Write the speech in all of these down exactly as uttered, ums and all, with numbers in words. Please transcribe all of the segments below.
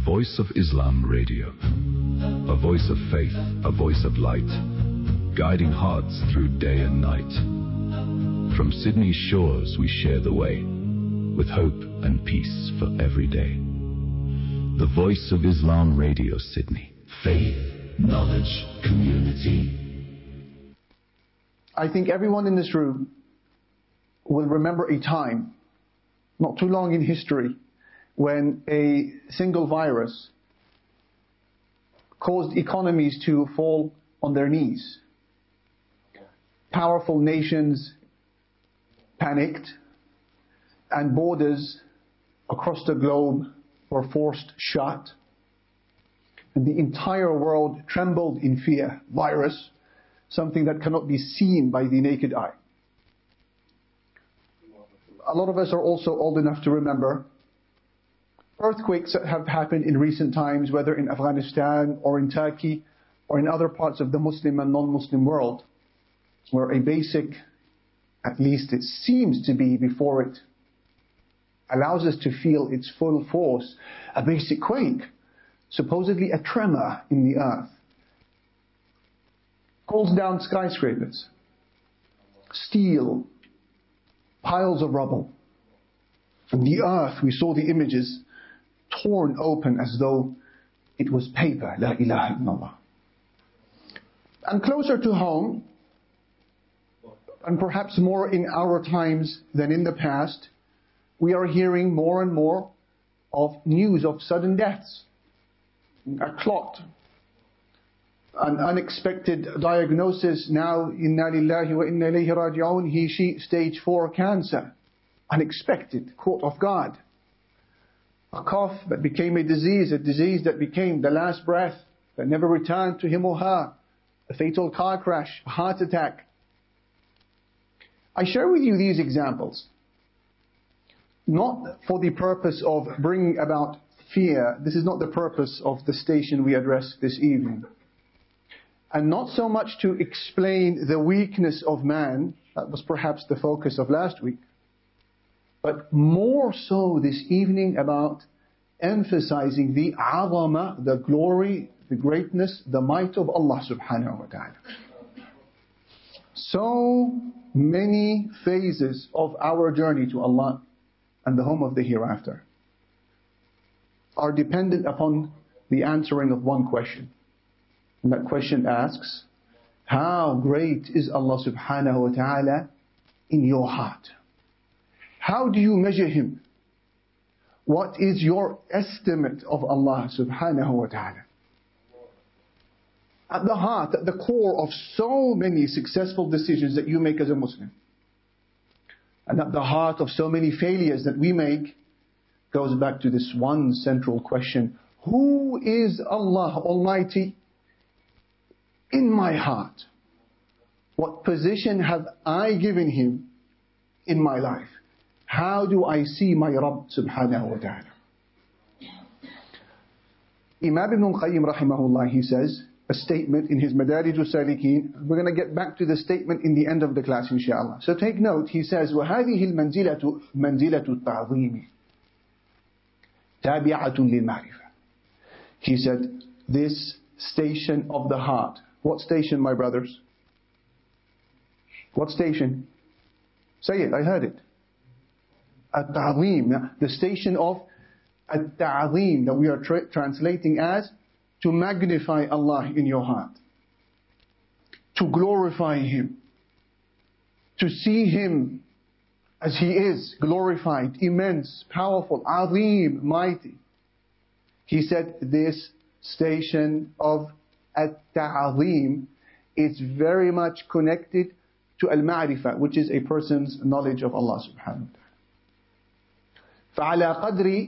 Voice of Islam Radio. A voice of faith, a voice of light, guiding hearts through day and night. From Sydney's shores we share the way, with hope and peace for every day. The Voice of Islam Radio, Sydney. Faith, knowledge, community. I think everyone in this room will remember a time, not too long in history, when a single virus caused economies to fall on their knees. Powerful nations panicked, and borders across the globe were forced shut. And the entire world trembled in fear. Virus, something that cannot be seen by the naked eye. A lot of us are also old enough to remember earthquakes that have happened in recent times, whether in Afghanistan or in Turkey or in other parts of the Muslim and non-Muslim world, where a basic, at least it seems to be before it allows us to feel its full force, a basic quake, supposedly a tremor in the earth, pulls down skyscrapers, steel, piles of rubble. From the earth, we saw the images torn open as though it was paper. La ilaha illallah. And closer to home, and perhaps more in our times than in the past, we are hearing more and more of news of sudden deaths. A clot, an unexpected diagnosis now, inna lillahi wa inna ilayhi raji'un, he, she, stage four cancer. Unexpected, caught off guard. A cough that became a disease, a disease that became the last breath, that never returned to him or her. A fatal car crash, a heart attack. I share with you these examples, not for the purpose of bringing about fear. This is not the purpose of the station we address this evening. And not so much to explain the weakness of man, that was perhaps the focus of last week, but more so this evening about emphasizing the azama, the glory, the greatness, the might of Allah subhanahu wa ta'ala. So many phases of our journey to Allah and the home of the hereafter are dependent upon the answering of one question. And that question asks, how great is Allah subhanahu wa ta'ala in your heart? How do you measure Him? What is your estimate of Allah subhanahu wa ta'ala? At the heart, at the core of so many successful decisions that you make as a Muslim, and at the heart of so many failures that we make, goes back to this one central question: who is Allah Almighty in my heart? What position have I given Him in my life? How do I see my Rabb subhanahu wa ta'ala? Imam Ibn al-Qayyim rahimahullah, he says, a statement in his Madarij al-Salikin. We're going to get back to the statement in the end of the class, inshallah. So take note, he says, وَهَذِهِ الْمَنْزِلَةُ مَنْزِلَةُ التَّعْظِيمِ تَابِعَةٌ لِلْمَعْرِفَةِ. He said, this station of the heart. What station, my brothers? What station? Say it, I heard it. At-ta'zeem, the station of at-ta'zeem, that we are tra- translating as to magnify Allah in your heart, to glorify Him, to see Him as He is, glorified, immense, powerful, azim, mighty. He said this station of at-ta'zeem is very much connected to al-ma'rifah, which is a person's knowledge of Allah subhanahu wa ta'ala. فعلى قدر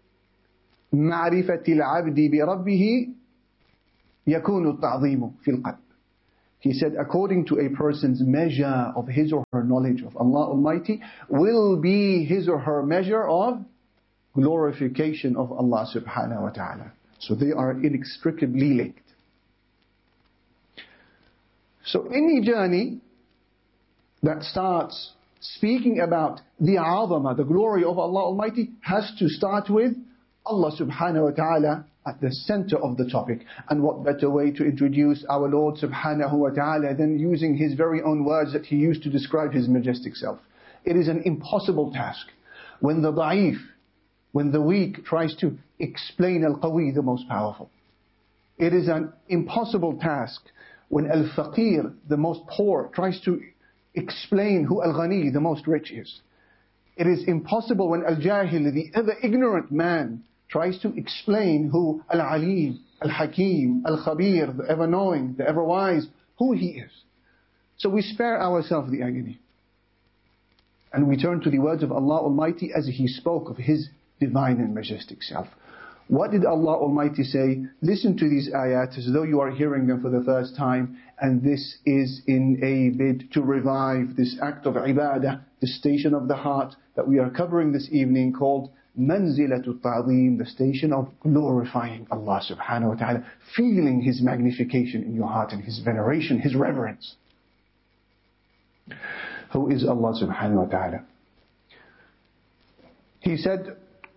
معرفة العبد بربه يكون التعظيم في القلب. He said, according to a person's measure of his or her knowledge of Allah Almighty, will be his or her measure of glorification of Allah subhanahu wa ta'ala. So they are inextricably linked. So any journey that starts speaking about the azama, the glory of Allah Almighty, has to start with Allah subhanahu wa ta'ala at the center of the topic. And what better way to introduce our Lord subhanahu wa ta'ala than using His very own words that He used to describe His majestic self. It is an impossible task. When the da'if, when the weak tries to explain al-qawi, the most powerful. It is an impossible task when al-faqir, the most poor, tries to explain who al-ghani, the most rich is. It is impossible when al-jahil, the ever ignorant man, tries to explain who al-alim, al-hakim, al-khabir, the ever knowing, the ever wise, who he is. So we spare ourselves the agony. And we turn to the words of Allah Almighty as He spoke of His divine and majestic self. What did Allah Almighty say? Listen to these ayat as though you are hearing them for the first time. And this is in a bid to revive this act of ibadah, the station of the heart that we are covering this evening, called Manzilatul Ta'zeem, the station of glorifying Allah subhanahu wa ta'ala, feeling His magnification in your heart and His veneration, His reverence. Who is Allah subhanahu wa ta'ala? He said,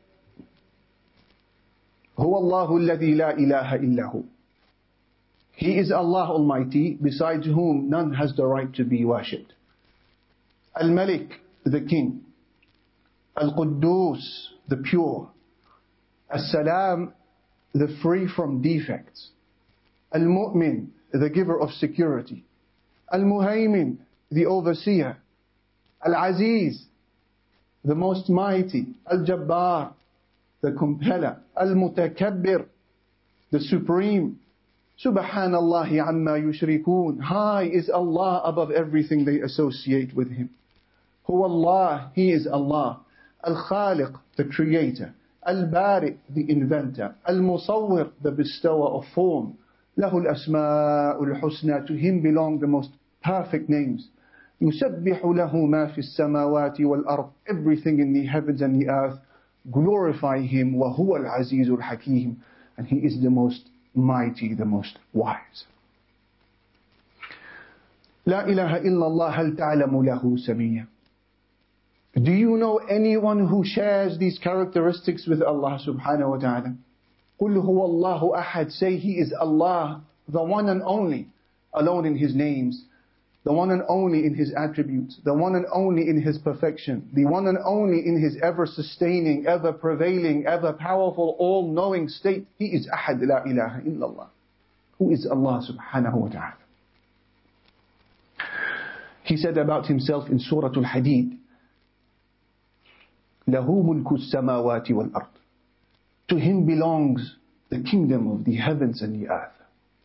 هو الله الذي لا إله إلا هو. He is Allah Almighty, besides whom none has the right to be worshipped. Al-Malik, the King. Al-Quddus, the pure. As-Salam, the free from defects. Al-Mu'min, the giver of security. Al-Muhaymin, the overseer. Al-Aziz, the most mighty. Al-Jabbar, the compeller. Al-Mutakabbir, the supreme. Subhanallahi amma yushrikun. High is Allah above everything they associate with Him. Huwa Allah, He is Allah. Al-Khaliq, the creator. Al-Bari, the inventor. Al-Musawwir, the bestower of form. Lahu al-asma'ul husna. To Him belong the most perfect names. يُسَبِّحُ لَهُ مَا فِي السَّمَاوَاتِ وَالْأَرْضِ. Everything in the heavens and the earth glorify Him. وَهُوَ الْعَزِيزُ الْحَكِيمُ. And He is the most mighty, the most wise. لا إله إلا الله هل تعلم له سميا. Do you know anyone who shares these characteristics with Allah subhanahu wa ta'ala? قُلْ هُوَ اللَّهُ أَحَدٌ. Say He is Allah, the one and only, alone in His names, the one and only in His attributes, the one and only in His perfection, the one and only in His ever-sustaining, ever-prevailing, ever-powerful, all-knowing state. He is Ahad, la ilaha illallah. Who is Allah subhanahu wa ta'ala? He said about Himself in Surah Al-Hadid, لَهُ مُلْكُ السَّمَاوَاتِ وَالْأَرْضِ. To Him belongs the kingdom of the heavens and the earth.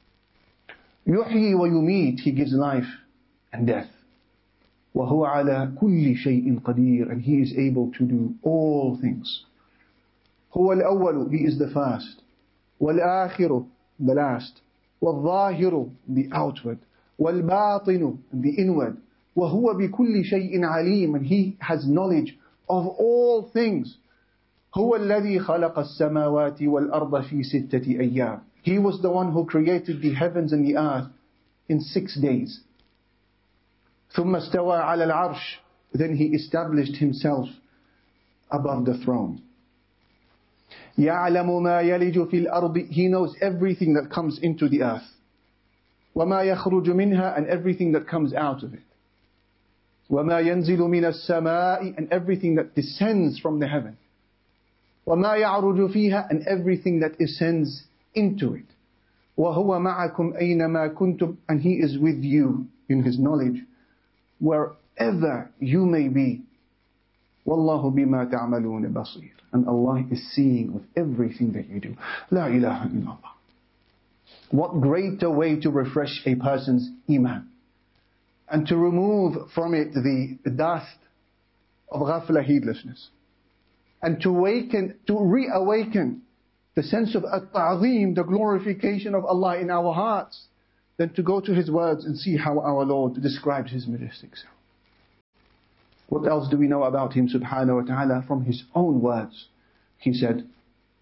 يُحْيِي وَيُمِيتُ. He gives life and death. وَهُوَ عَلَى كُلِّ شَيْءٍ قَدِيرٌ. And He is able to do all things. هُوَ الْأَوَّلُ. He is the first. وَالْآخِرُ. The last. وَالظَّاهِرُ. The outward. وَالْبَاطِنُ. The inward. وَهُوَ بِكُلِّ شَيْءٍ عَلِيمٌ. And He has knowledge of all things. هُوَ الَّذِي خَلَقَ السَّمَاوَاتِ وَالْأَرْضَ فِي سِتَّةِ أَيَّامٍ. He was the one who created the heavens and the earth in six days. ثُمَّ اسْتَوَى عَلَى الْعَرْشِ. Then He established Himself above the throne. يَعْلَمُ مَا يَلِجُ فِي الْأَرْضِ. He knows everything that comes into the earth. وَمَا يَخْرُجُ مِنْهَا. And everything that comes out of it. وَمَا يَنْزِلُ مِنَ السَّمَاءِ. And everything that descends from the heaven. وَمَا يَعْرُجُ فِيهَا. And everything that ascends into it. وَهُوَ مَعَكُمْ أَيْنَمَا كُنْتُمْ. And He is with you in His knowledge, wherever you may be. وَاللَّهُ بِمَا تَعْمَلُونَ بَصِيرٌ. And Allah is seeing with everything that you do. لَا إِلَهَ إِلَّا اللَّهِ. What greater way to refresh a person's iman and to remove from it the dust of ghafla, heedlessness, and to awaken, to reawaken the sense of at-ta'zeem, the glorification of Allah in our hearts, than to go to His words and see how our Lord describes His majestic self. What else do we know about Him subhanahu wa ta'ala from His own words? He said,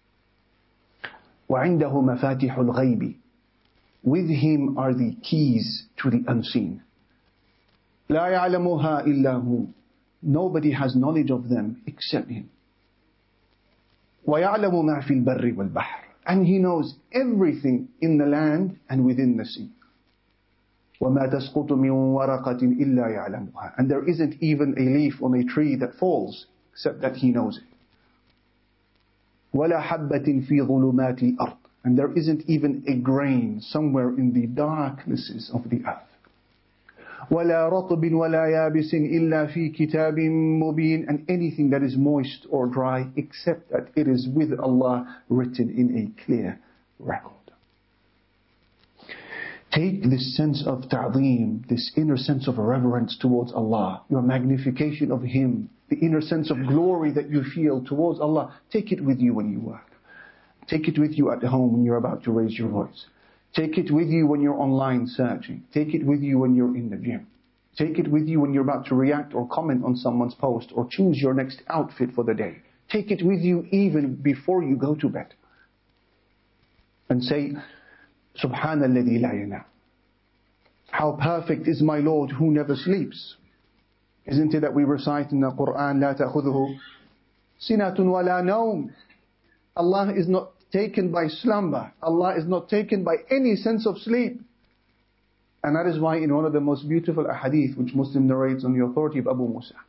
وَعِنْدَهُ مَفَاتِحُ الْغَيْبِ. With Him are the keys to the unseen. لَا يَعْلَمُهَا إِلَّا هُ. Nobody has knowledge of them except Him. وَيَعْلَمُ مَا فِي الْبَرِّ وَالْبَحْرِ. And He knows everything in the land and within the sea. وَمَا تَسْقُطُ مِنْ وَرَقَةٍ إِلَّا يَعْلَمُهَا. And there isn't even a leaf on a tree that falls except that He knows it. وَلَا حَبَّةٍ فِي ظُلُمَاتِ الْأَرْضِ. And there isn't even a grain somewhere in the darknesses of the earth. وَلَا رَطْبٍ وَلَا يَابِسٍ إِلَّا فِي كِتَابٍ مُبِينٍ. And anything that is moist or dry, except that it is with Allah written in a clear record. Take this sense of ta'zeem, this inner sense of reverence towards Allah, your magnification of Him, the inner sense of glory that you feel towards Allah. Take it with you when you work. Take it with you at home when you're about to raise your voice. Take it with you when you're online searching. Take it with you when you're in the gym. Take it with you when you're about to react or comment on someone's post or choose your next outfit for the day. Take it with you even before you go to bed. And say, Subhana alladhi la yanam. How perfect is my Lord who never sleeps. Isn't it that we recite in the Quran, La ta'khudhuhu sinatun wa la nawm. Allah is not taken by slumber. Allah is not taken by any sense of sleep. And that is why in one of the most beautiful ahadith which Muslim narrates on the authority of Abu Musa,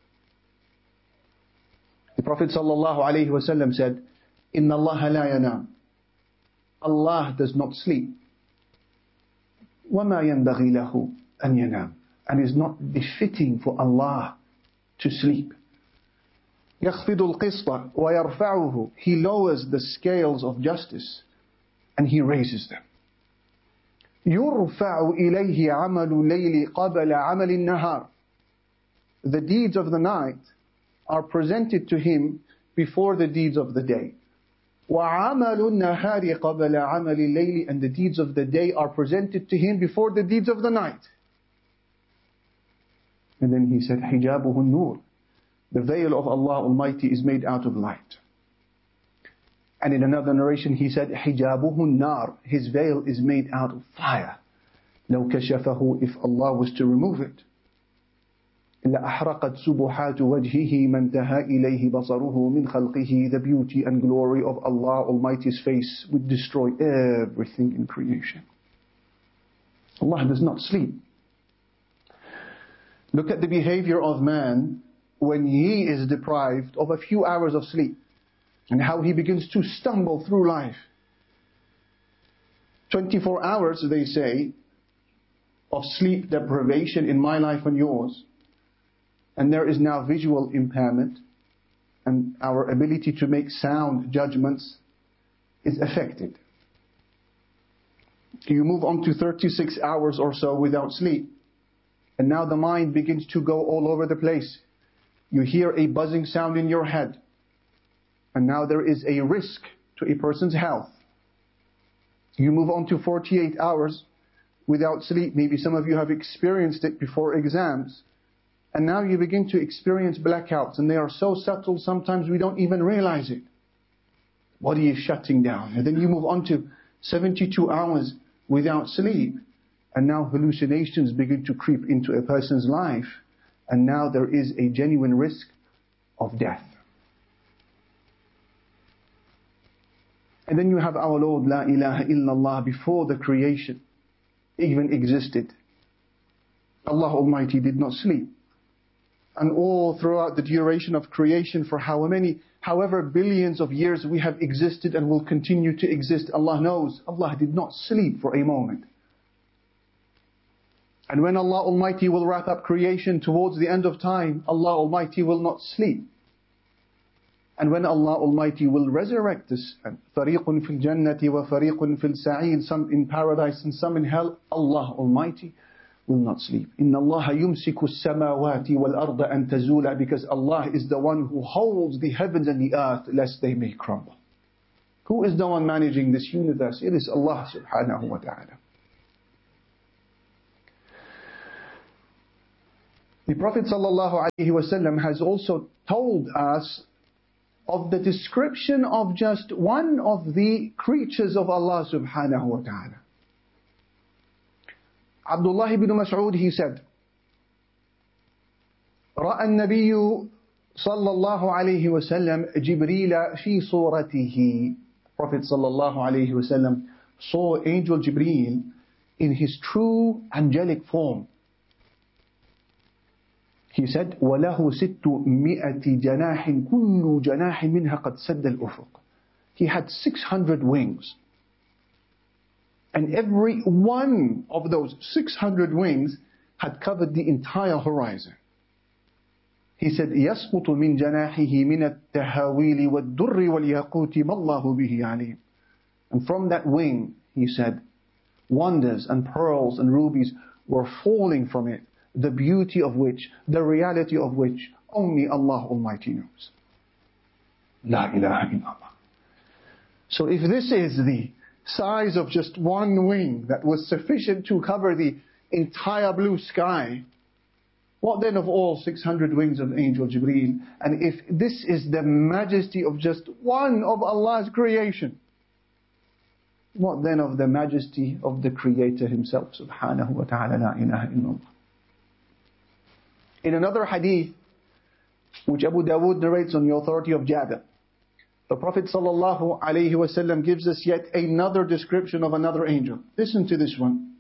the Prophet sallallahu alaihi wasallam said, Inna Allah la yanam. Allah does not sleep. وَمَا يَنْبَغِي لَهُ أَنْ يَنَامْ. And is not befitting for Allah to sleep. يَخْفِضُ الْقِسْطَ وَيَرْفَعُهُ. He lowers the scales of justice and He raises them. يُرْفَعُ إِلَيْهِ عَمَلُ اللَّيْلِ قَبَلَ عَمَلِ النَّهَارِ. The deeds of the night are presented to Him before the deeds of the day. وَعَمَلُ النَّهَارِ قَبَلَ عَمَلِ اللَّيْلِ. And the deeds of the day are presented to Him before the deeds of the night. And then He said, حِجَابُهُ النُّورِ. The veil of Allah Almighty is made out of light. And in another narration He said, حِجَابُهُ النَّارِ. His veil is made out of fire. لَوْ كَشَفَهُ. If Allah was to remove it, لَأَحْرَقَتْ سُبُحَاتُ وَجْهِهِ مَنْ تَهَا إِلَيْهِ بَصَرُهُ مِنْ خَلْقِهِ. The beauty and glory of Allah Almighty's face would destroy everything in creation. Allah does not sleep. Look at the behavior of man when he is deprived of a few hours of sleep, and how he begins to stumble through life. twenty-four hours, they say, of sleep deprivation in my life and yours, and there is now visual impairment, and our ability to make sound judgments is affected. You move on to thirty-six hours or so without sleep, and now the mind begins to go all over the place. You hear a buzzing sound in your head, and now there is a risk to a person's health. You move on to forty-eight hours without sleep. Maybe some of you have experienced it before exams. And now you begin to experience blackouts, and they are so subtle sometimes we don't even realize it. Body is shutting down. And then you move on to seventy-two hours without sleep. And now hallucinations begin to creep into a person's life. And now there is a genuine risk of death. And then you have our Lord, La ilaha illallah, before the creation even existed. Allah Almighty did not sleep. And all throughout the duration of creation, for how many, however billions of years we have existed and will continue to exist, Allah knows, Allah did not sleep for a moment. And when Allah Almighty will wrap up creation towards the end of time, Allah Almighty will not sleep. And when Allah Almighty will resurrect us, فَرِيقٌ فِي الْجَنَّةِ وَفَرِيقٌ فِي السَّعِيرِ, some in paradise and some in hell, Allah Almighty will not sleep. إِنَّ اللَّهَ يُمْسِكُ السَّمَاوَاتِ وَالْأَرْضَ أَن تَزُولَ. Because Allah is the one who holds the heavens and the earth lest they may crumble. Who is the one managing this universe? It is Allah subhanahu wa ta'ala. The Prophet sallallahu alaihi wasallam has also told us of the description of just one of the creatures of Allah subhanahu wa ta'ala. Abdullah ibn Mas'ud, he said, رأى النبي صلى الله عليه وسلم جبريل في صورته. Prophet صلى الله عليه وسلم saw angel Jibreel in his true angelic form. He said, وَلَهُ سِتُّ مِئَةِ جَنَاحٍ كُلُّ جَنَاحٍ مِنْهَا قَدْ سَدَّ الْأُفُقِ. He had six hundred wings. And every one of those six hundred wings had covered the entire horizon. He said, يَسْقُطُ مِنْ جَنَاحِهِ مِنَ التَّهَاوِيلِ وَالدُّرِّ وَالْيَاقُوتِ مَا اللَّهُ بِهِ عَلِيمٌ. And from that wing, he said, wonders and pearls and rubies were falling from it, the beauty of which, the reality of which, only Allah Almighty knows. La ilaha illallah. So if this is the size of just one wing that was sufficient to cover the entire blue sky, what then of all six hundred wings of angel Jibreel? And if this is the majesty of just one of Allah's creation, what then of the majesty of the Creator Himself, subhanahu wa ta'ala, la ilaha illallah. In another hadith, which Abu Dawood narrates on the authority of Jabir, the Prophet sallallahu alayhi wa sallam gives us yet another description of another angel. Listen to this one.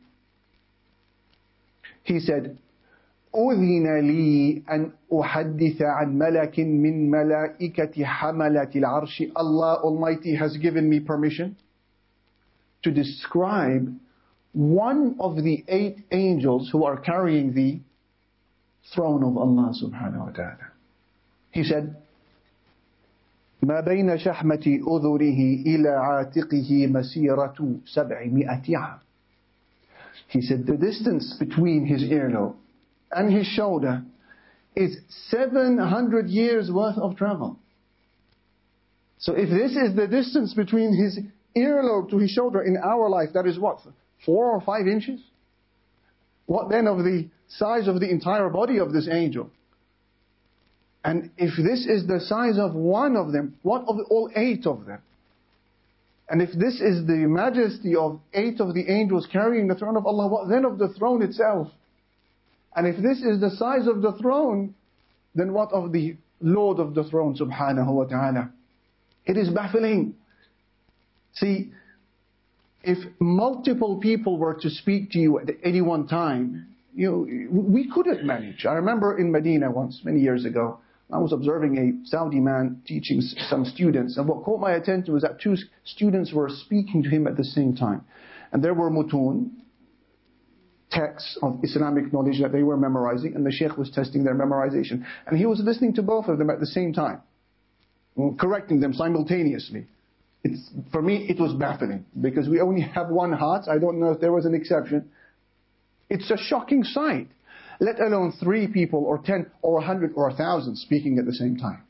He said, أُذِنَ لِي أَنْ أُحَدِّثَ عَنْ مَلَكٍ مِّن مَلَائِكَةِ حَمَلَةِ الْعَرْشِ. Allah Almighty has given me permission to describe one of the eight angels who are carrying the throne of Allah subhanahu wa ta'ala. He said, مَا بَيْنَ شَحْمَةِ أُذُرِهِ إِلَى عَاتِقِهِ مَسِيرَةُ سَبْعِمِائَةِ عَامٍ. He said, the distance between his earlobe and his shoulder is seven hundred years worth of travel. So if this is the distance between his earlobe to his shoulder in our life, that is what? Four or five inches? What then of the size of the entire body of this angel? And if this is the size of one of them, what of all eight of them? And if this is the majesty of eight of the angels carrying the throne of Allah, what then of the throne itself? And if this is the size of the throne, then what of the Lord of the throne, subhanahu wa ta'ala? It is baffling. See, if multiple people were to speak to you at any one time, you know, we couldn't manage. I remember in Medina once, many years ago, I was observing a Saudi man teaching some students, and what caught my attention was that two students were speaking to him at the same time. And there were mutun, texts of Islamic knowledge that they were memorizing, and the Shaykh was testing their memorization. And he was listening to both of them at the same time, correcting them simultaneously. It's, for me, it was baffling, because we only have one heart. I don't know if there was an exception. It's a shocking sight. Let alone three people, or ten, or a hundred, or a thousand speaking at the same time.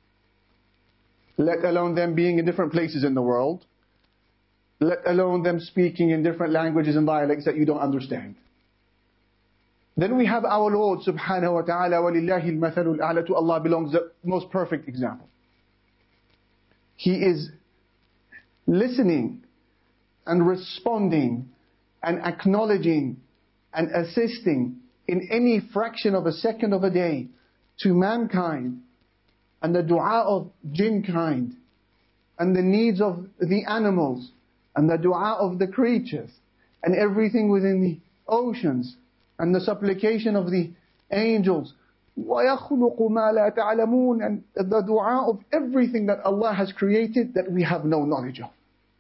Let alone them being in different places in the world. Let alone them speaking in different languages and dialects that you don't understand. Then we have our Lord subhanahu wa ta'ala, وَلِلَّهِ الْمَثَلُ الْأَعْلَى. To Allah belongs the most perfect example. He is listening and responding and acknowledging and assisting in any fraction of a second of a day to mankind, and the dua of jinn kind, and the needs of the animals, and the dua of the creatures, and everything within the oceans, and the supplication of the angels. وَيَخْلُقُ مَا لَا تَعْلَمُونَ. And the dua of everything that Allah has created that we have no knowledge of.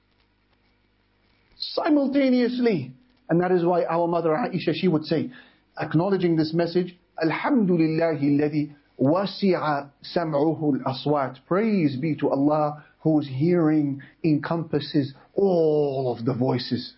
Simultaneously. And that is why our mother Aisha, she would say, acknowledging this message, Alhamdulillahi alladhi wasi'a sam'uhu al-aswat. Praise be to Allah whose hearing encompasses all of the voices.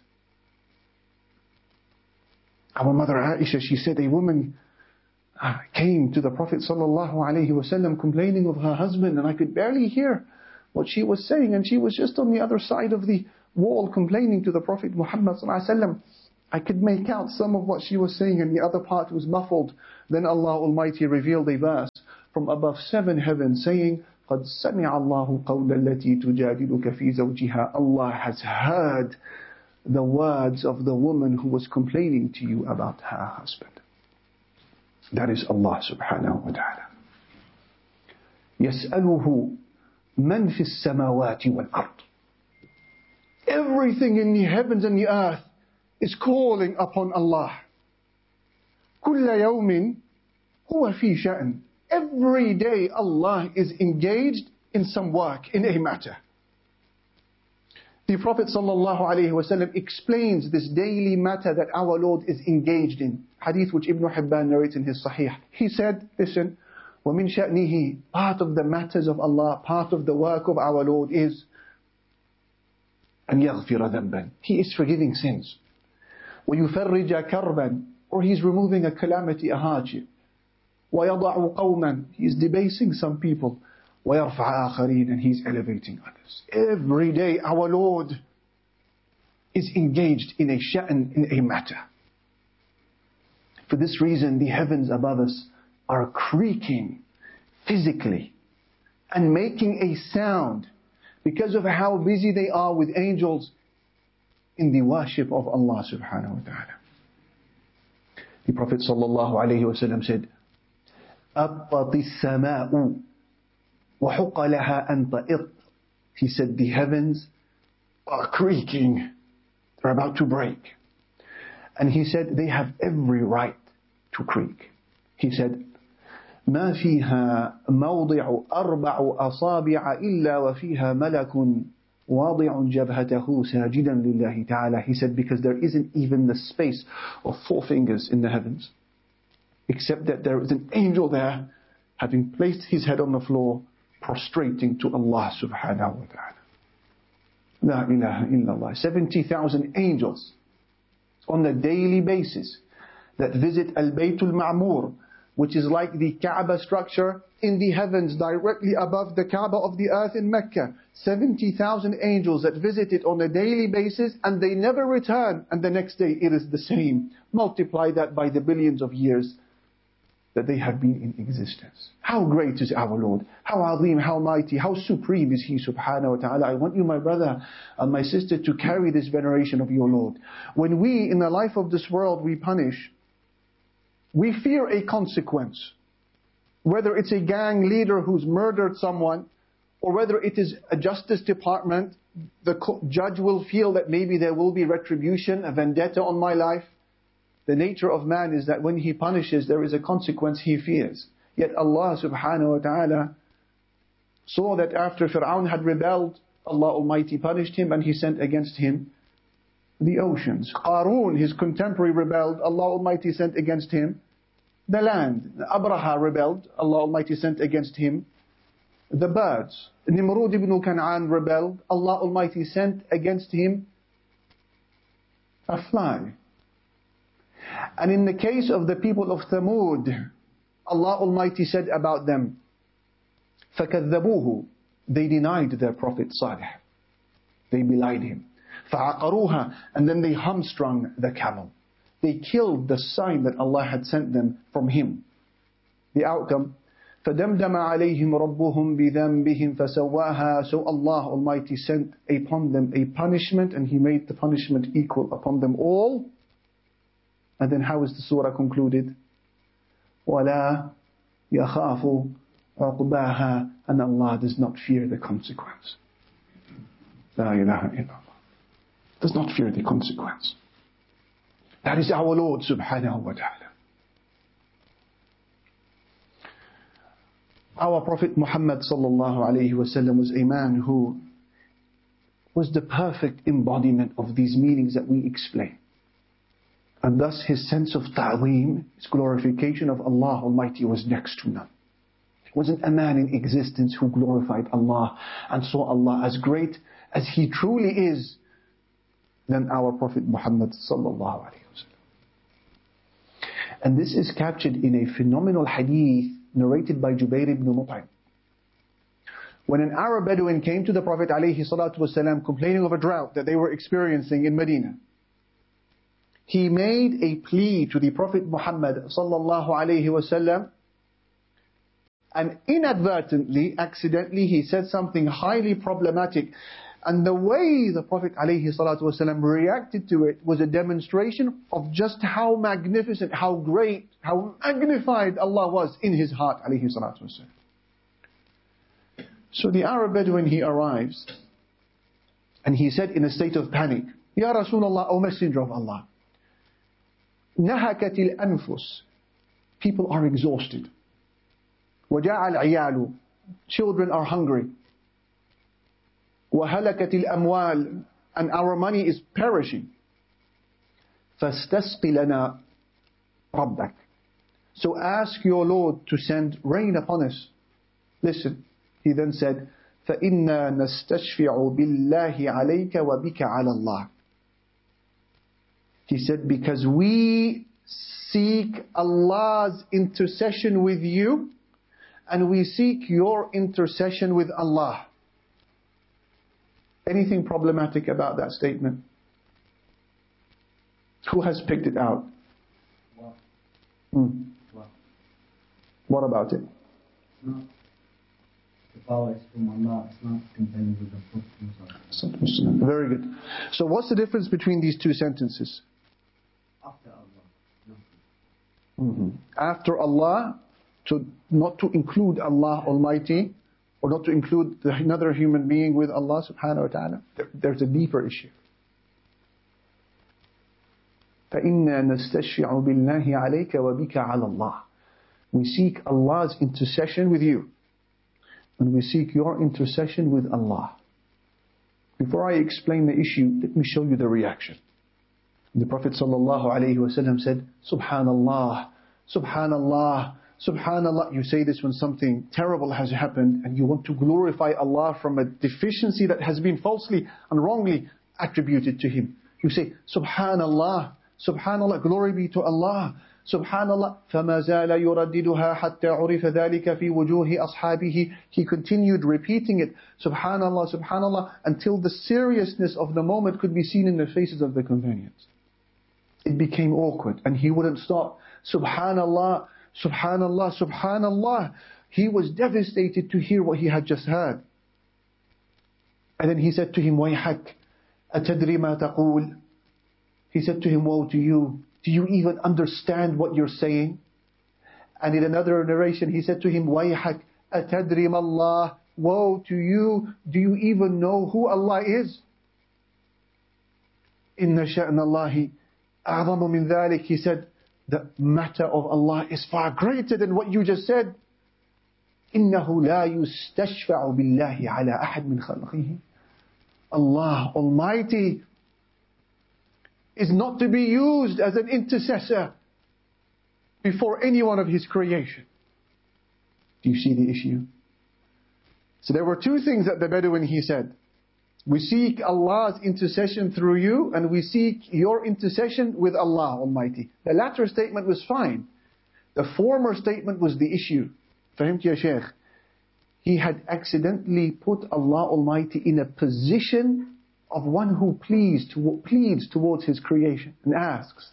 Our mother Aisha, she said, a woman came to the Prophet sallallahu alaihi wasallam complaining of her husband, and I could barely hear what she was saying, and she was just on the other side of the wall complaining to the Prophet Muhammad sallallahu alaihi wasallam. I could make out some of what she was saying, and the other part was muffled. Then Allah Almighty revealed a verse from above seven heavens saying, قَدْ سَمِعَ اللَّهُ قَوْلَ الَّتِي تُجَادِلُكَ فِي زَوْجِهَا. Allah has heard the words of the woman who was complaining to you about her husband. That is Allah subhanahu wa ta'ala. يَسْأَلُهُ مَنْ فِي السَّمَاوَاتِ وَالْأَرْضِ. Everything in the heavens and the earth is calling upon Allah. كُلَّ يَوْمٍ هُوَ فِي شَأْنٍ. Every day Allah is engaged in some work, in a matter. The Prophet ﷺ explains this daily matter that our Lord is engaged in. Hadith which Ibn Hibban narrates in his Sahih. He said, listen, وَمِن شَأْنِهِ, part of the matters of Allah, part of the work of our Lord is أَنْ يَغْفِرَ ذَنْبًا. He is forgiving sins. وَيُفَرِّجَ كَرْبًا, or He is removing a calamity, a hardship. وَيَضَعُ قَوْمًا, He is debasing some people. وَيَرْفَعَ آخَرِينَ, and He is elevating others. Every day our Lord is engaged in a sha'n, in a matter. For this reason the heavens above us are creaking physically and making a sound because of how busy they are with angels in the worship of Allah subhanahu wa ta'ala. The Prophet sallallahu alayhi wa sallam said, أَبَّطِ السَّمَاءُ وَحُقَّ لَهَا أَن تَئِطْ. He said, the heavens are creaking. They're about to break. And he said, they have every right to creak. He said, ما فيها موضع أربع أصابع إلا وفيها ملك واضع جبهته ساجدا لله تعالى. He said, because there isn't even the space of four fingers in the heavens, except that there is an angel there, having placed his head on the floor, prostrating to Allah subhanahu wa ta'ala. La ilaha illallah. seventy thousand angels on a daily basis that visit Al-Baytul Ma'mur, which is like the Kaaba structure in the heavens directly above the Kaaba of the earth in Mecca. seventy thousand angels that visit it on a daily basis, and they never return, and the next day it is the same. Multiply that by the billions of years that they have been in existence. How great is our Lord? How azim, how mighty, how supreme is He subhanahu wa ta'ala. I want you, my brother and my sister, to carry this veneration of your Lord. When we, in the life of this world, we punish, we fear a consequence. Whether it's a gang leader who's murdered someone, or whether it is a justice department, the judge will feel that maybe there will be retribution, a vendetta on my life. The nature of man is that when he punishes, there is a consequence he fears. Yet Allah subhanahu wa ta'ala saw that after Fir'aun had rebelled, Allah Almighty punished him and He sent against him the oceans. Qarun, his contemporary, rebelled, Allah Almighty sent against him the land. Abraha rebelled, Allah Almighty sent against him the birds. Nimrud ibn Kan'an rebelled, Allah Almighty sent against him a fly. And in the case of the people of Thamud, Allah Almighty said about them, فَكَذَّبُوهُ, they denied their Prophet Salih. They belied him. فَعَقَرُوهَا, and then they hamstrung the camel. They killed the sign that Allah had sent them from Him. The outcome, فَدَمْدَمَ عَلَيْهِمْ رَبُّهُمْ بِذَنْبِهِمْ فَسَوَّاهَا. So Allah Almighty sent upon them a punishment, and He made the punishment equal upon them all. And then how is the surah concluded? وَلَا يَخَافُ عُقْبَاهَا, and Allah does not fear the consequence. La ilaha illallah. Does not fear the consequence. That is our Lord subhanahu wa ta'ala. Our Prophet Muhammad sallallahu alayhi wa sallam was a man who was the perfect embodiment of these meanings that we explain. And thus his sense of ta'weem, his glorification of Allah Almighty, was next to none. There wasn't a man in existence who glorified Allah and saw Allah as great as He truly is than our Prophet Muhammad sallallahu alayhi wa sallam. And this is captured in a phenomenal hadith narrated by Jubair ibn Mut'im. When an Arab Bedouin came to the Prophet alayhi salatu wasalam complaining of a drought that they were experiencing in Medina, he made a plea to the Prophet Muhammad sallallahu alayhi wasallam, and inadvertently, accidentally, he said something highly problematic. And the way the Prophet alayhi salatu wasallam reacted to it was a demonstration of just how magnificent, how great, how magnified Allah was in his heart alayhi salatu wasallam. So the Arab Bedouin, he arrives, and he said in a state of panic, Ya Rasulullah, O Messenger of Allah, نهكت الأنفس, people are exhausted. وجاع العيال, children are hungry. وهلكت الأموال, and our money is perishing. فاستسق لنا ربك, so ask your Lord to send rain upon us. Listen, he then said, فإنا نستشفع بالله عليك وبك على الله. He said, because we seek Allah's intercession with you, and we seek your intercession with Allah. Anything problematic about that statement? Who has picked it out? What? Hmm. What? What about it? No. The power is from Allah. It's not contained with the Prophet himself. Very good. So what's the difference between these two sentences? After Allah. No. Mm-hmm. After Allah, to not to include Allah Almighty, or not to include the, another human being with Allah subhanahu wa ta'ala. There, there's a deeper issue. فَإِنَّا نَسْتَشْفِعُ بِاللَّهِ عَلَيْكَ وَبِكَ عَلَى اللَّهِ. We seek Allah's intercession with you, and we seek your intercession with Allah. Before I explain the issue, let me show you the reaction. The Prophet sallallahu alaihi wasallam said, Subhanallah, Subhanallah, Subhanallah. You say this when something terrible has happened and you want to glorify Allah from a deficiency that has been falsely and wrongly attributed to Him. You say, Subhanallah, Subhanallah, glory be to Allah, Subhanallah. فَمَا زَالَ يُرَدِّدُهَا حَتَّى عُرِفَ ذَلِكَ فِي وُجُوهِ أَصْحَابِهِ. He continued repeating it, Subhanallah, Subhanallah, until the seriousness of the moment could be seen in the faces of the companions. It became awkward and he wouldn't stop. Subhanallah, Subhanallah, Subhanallah. He was devastated to hear what he had just heard. And then he said to him, وَيْحَكْ أَتَدْرِ مَا تَقُولُ. He said to him, woe to you. Do you even understand what you're saying? And in another narration, he said to him, وَيْحَكْ أَتَدْرِ مَا اللَّهُ. Woe to you. Do you even know who Allah is? إِنَّ شَأْنَ اللَّهِ أَعْظَمُ مِنْ ذَلِكَ. He said, the matter of Allah is far greater than what you just said. إِنَّهُ لَا يُسْتَشْفَعُ بِاللَّهِ عَلَى أَحَدٍ مِنْ خَلْقِهِ. Allah Almighty is not to be used as an intercessor before any one of His creation. Do you see the issue? So there were two things that the Bedouin, he said. We seek Allah's intercession through you, and we seek your intercession with Allah Almighty. The latter statement was fine. The former statement was the issue. Fahimt ya Shaykh? He had accidentally put Allah Almighty in a position of one who pleads, to, pleads towards His creation and asks.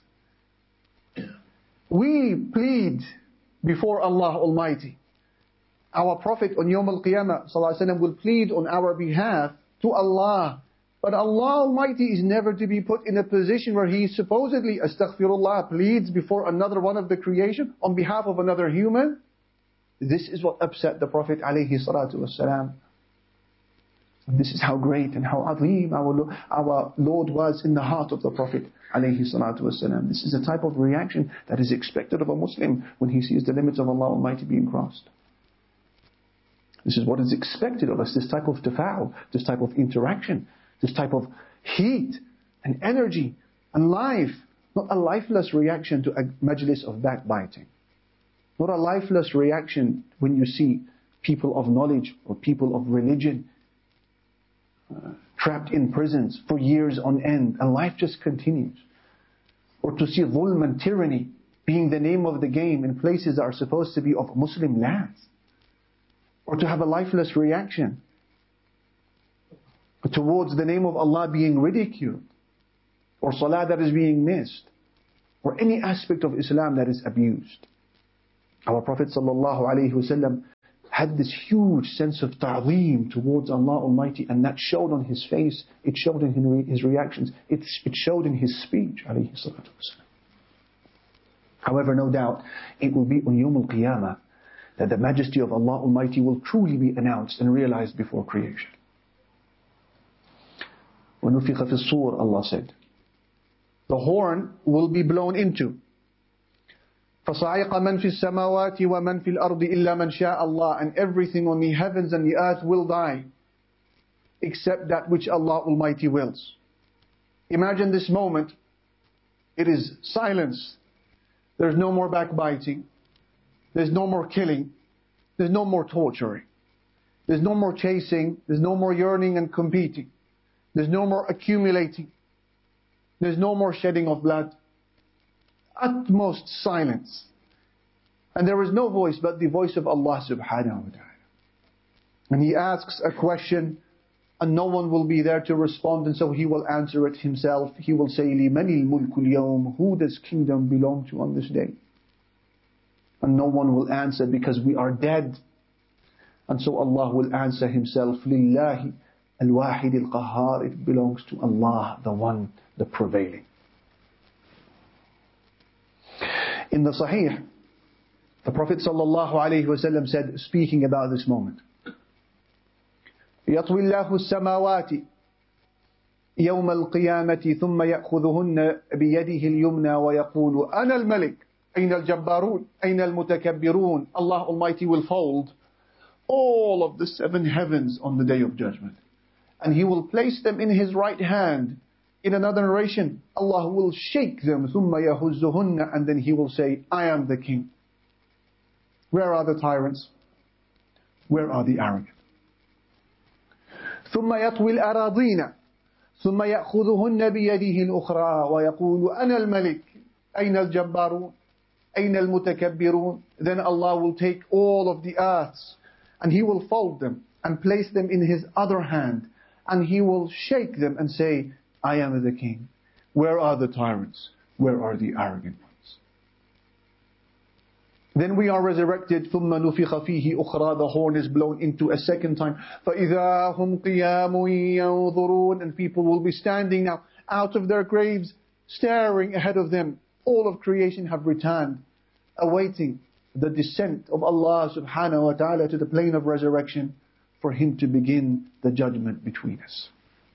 We plead before Allah Almighty. Our Prophet on Yawm al-Qiyamah sallallahu alaihi wasallam will plead on our behalf to Allah. But Allah Almighty is never to be put in a position where He supposedly, astaghfirullah, pleads before another one of the creation on behalf of another human. This is what upset the Prophet alayhi salatu wasalam. This is how great and how azim our, our Lord was in the heart of the Prophet alayhi salatu wasalam. This is a type of reaction that is expected of a Muslim when he sees the limits of Allah Almighty being crossed. This is what is expected of us, this type of tafa'ul, this type of interaction, this type of heat and energy and life. Not a lifeless reaction to a majlis of backbiting. Not a lifeless reaction when you see people of knowledge or people of religion uh, trapped in prisons for years on end and life just continues. Or to see dhulm and tyranny being the name of the game in places that are supposed to be of Muslim lands. Or to have a lifeless reaction towards the name of Allah being ridiculed, or salah that is being missed, or any aspect of Islam that is abused. Our Prophet ﷺ had this huge sense of ta'zeem towards Allah Almighty, and that showed on his face, it showed in his reactions, it, it showed in his speech. However, no doubt, it will be on Yawm al-Qiyamah that the majesty of Allah Almighty will truly be announced and realized before creation. وَنُفِخَ فِي الصُّورِ, Allah said, the horn will be blown into. فَصَعِقَ مَنْ فِي السَّمَاوَاتِ وَمَنْ فِي الْأَرْضِ إِلَّا مَنْ شَاءَ اللَّهِ, and everything on the heavens and the earth will die, except that which Allah Almighty wills. Imagine this moment. It is silence. There's no more backbiting. There's no more killing. There's no more torturing. There's no more chasing. There's no more yearning and competing. There's no more accumulating. There's no more shedding of blood. Utmost silence. And there is no voice but the voice of Allah subhanahu wa ta'ala. And He asks a question, and no one will be there to respond, and so He will answer it Himself. He will say, لِمَنِ الْمُلْكُ الْيَوْمِ, who does kingdom belong to on this day? And no one will answer because we are dead. And so Allah will answer Himself, لِلَّهِ الْوَاحِدِ الْقَهَّارِ, it belongs to Allah, the one, the prevailing. In the Sahih, the Prophet sallallahu alaihi wasallam said, speaking about this moment, يطوي الله السماوات يوم القيامة ثم يأخذهن بيده اليمنى ويقول أنا الملك أين الجبارون أين المتكبرون. Allah Almighty will fold all of the seven heavens on the day of judgment, and He will place them in His right hand. In another narration, Allah will shake them, ثُمَّ يَهُزُّهُنَّ, and then He will say, I am the king. Where are the tyrants? Where are the arrogant? ثُمَّ يَطْوِي الْأَرَاضِينَ ثُمَّ يَأْخُذُهُنَّ بِيَدِهِ الْأُخْرَى وَيَقُولُ أَنَا الْمَلِكُ أَيْنَ الْجَبَّارُونَ أَيْنَ الْمُتَكَبِّرُونَ. Then Allah will take all of the earths, and He will fold them and place them in His other hand, and He will shake them and say, I am the king. Where are the tyrants? Where are the arrogant ones? Then we are resurrected. ثُمَّ نُفِخَ فِيهِ أُخْرَى, the horn is blown into a second time. فَإِذَا هُمْ قِيَامٌ يَنْظُرُونَ, and people will be standing now out of their graves, staring ahead of them. All of creation have returned, awaiting the descent of Allah subhanahu wa ta'ala to the plane of resurrection for Him to begin the judgment between us.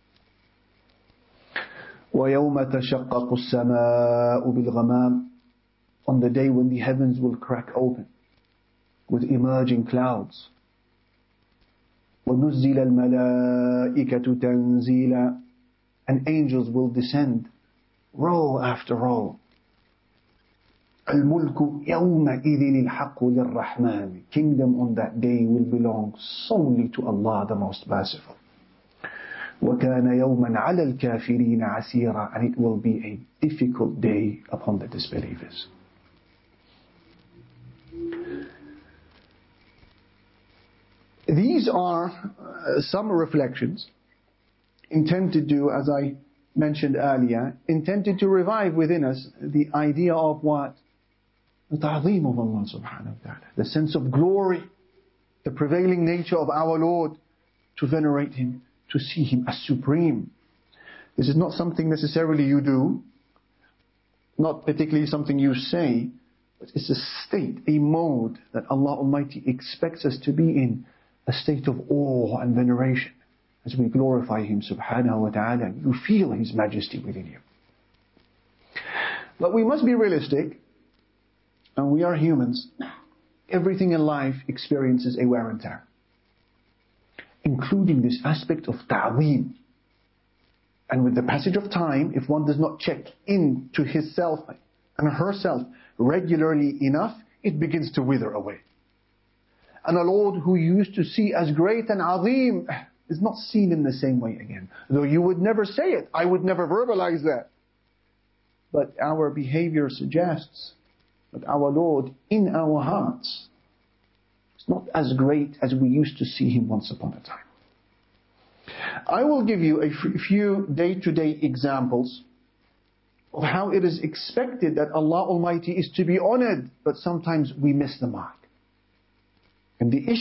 وَيَوْمَ تَشَقَّقُ السَّمَاءُ بِالْغَمَامِ, on the day when the heavens will crack open with emerging clouds. وَنُزِّلَ الْمَلَائِكَةُ تَنزِيلًا, and angels will descend row after row. الْمُلْكُ يَوْمَئِذٍ الْحَقُّ لِلرَّحْمَنِ, kingdom on that day will belong solely to Allah, the most merciful. وَكَانَ يَوْمًا عَلَى الْكَافِرِينَ عَسِيرًا, and it will be a difficult day upon the disbelievers. These are uh, some reflections intended to, as I mentioned earlier, intended to revive within us the idea of what? The ta'zeem of Allah subhanahu wa ta'ala, the sense of glory, the prevailing nature of our Lord, to venerate Him, to see Him as supreme. This is not something necessarily you do, not particularly something you say, but it's a state, a mode that Allah Almighty expects us to be in, a state of awe and veneration as we glorify Him subhanahu wa ta'ala. You feel His majesty within you. But we must be realistic, and we are humans. Everything in life experiences a wear and tear, including this aspect of ta'zeem. And with the passage of time, if one does not check into his self and herself regularly enough, it begins to wither away. And a Lord who you used to see as great and azim is not seen in the same way again. Though you would never say it, I would never verbalize that. But our behavior suggests that our Lord in our hearts is not as great as we used to see Him once upon a time. I will give you a few day-to-day examples of how it is expected that Allah Almighty is to be honored, but sometimes we miss the mark. And the issue